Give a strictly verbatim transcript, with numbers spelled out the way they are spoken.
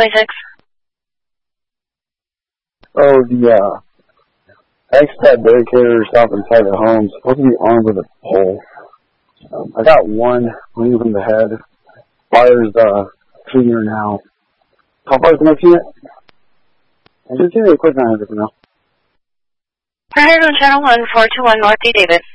twenty-six. Oh, the, uh, X-Pad barricator stop inside the home supposed to be armed with a pole. Um, I got one leaning from the head. Fire's, uh, shooting her now. How far is the next unit? And just give me a quick answer for now. Prior on channel one four two one North D. Davis.